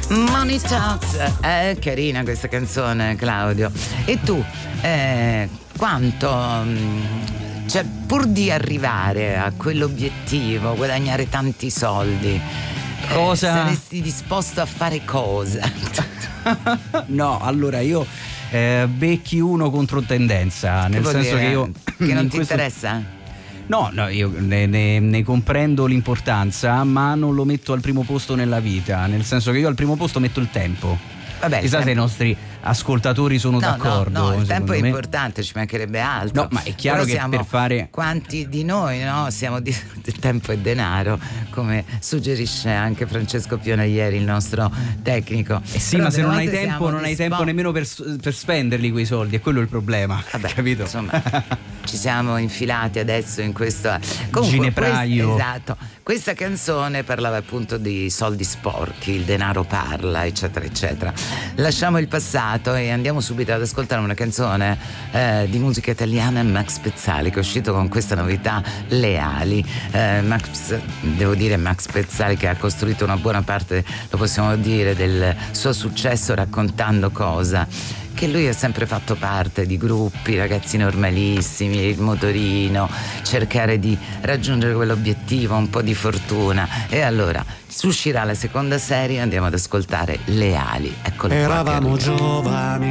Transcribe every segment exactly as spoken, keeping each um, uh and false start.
Money Talks, è carina questa canzone, Claudio. E tu, eh, quanto, cioè, pur di arrivare a quell'obiettivo, guadagnare tanti soldi, cosa? Eh, saresti disposto a fare cosa? No, allora io eh, becchi uno contro tendenza, nel senso dire? che io che non in ti questo... interessa? No, no, io ne, ne, ne comprendo l'importanza, ma non lo metto al primo posto nella vita, nel senso che io al primo posto metto il tempo. Vabbè, chissà se i nostri ascoltatori sono no, d'accordo. No, no, il tempo è me. importante, ci mancherebbe altro. No, ma è chiaro Però che siamo, per fare. Quanti di noi, no? Siamo di tempo e denaro, come suggerisce anche Francesco Piona ieri, il nostro tecnico. Eh sì, Però ma se non hai volte tempo, non hai dispo- tempo nemmeno per, per spenderli quei soldi, è quello il problema. Vabbè, capito? Insomma, ci siamo infilati adesso in questo. Comunque, Ginepraio. Questa, esatto. Questa canzone parlava appunto di soldi sporchi, il denaro parla, eccetera, eccetera. Lasciamo il passato e andiamo subito ad ascoltare una canzone eh, di musica italiana, Max Pezzali, che è uscito con questa novità, Le ali. Eh, Max, devo dire Max Pezzali, che ha costruito una buona parte, lo possiamo dire, del suo successo raccontando cosa? Che lui ha sempre fatto parte di gruppi, ragazzi normalissimi, il motorino, cercare di raggiungere quell'obiettivo, un po' di fortuna. E allora uscirà la seconda serie, andiamo ad ascoltare Le ali. Eccolo qua. Eravamo giovani,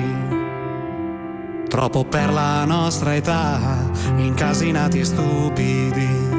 troppo per la nostra età, incasinati e stupidi,